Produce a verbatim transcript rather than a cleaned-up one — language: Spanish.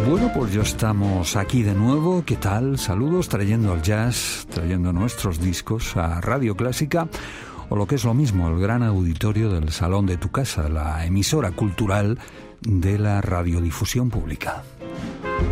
Bueno, pues ya estamos aquí de nuevo. ¿Qué tal? Saludos, trayendo el jazz, trayendo nuestros discos a Radio Clásica, o lo que es lo mismo, el gran auditorio del salón de tu casa, la emisora cultural de la radiodifusión pública.